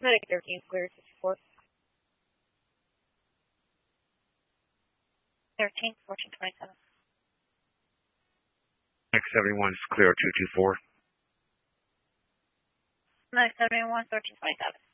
Medic 13, clear 64. 13, 1427. X71 is clear 224. Medic 71, 1327.